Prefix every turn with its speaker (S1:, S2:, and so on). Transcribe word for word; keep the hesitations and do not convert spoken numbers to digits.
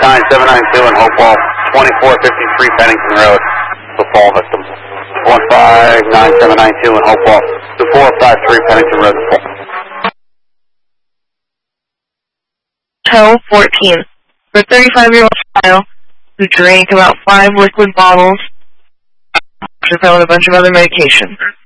S1: nine seven nine two in Hopewell, twenty-four fifty-three Pennington Road, the fall victim. one five nine seven nine two in Hopewell, two four five three Pennington Road, the fall.
S2: Tow fourteen. For a thirty-five-year-old child who drank about five liquid bottles, she found a bunch of other medication.